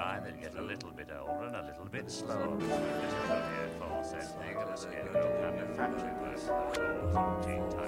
time, they'd get a little bit older and a little bit slower. This is the false ending of a scarecrow kind of factory work, the floors and tea time.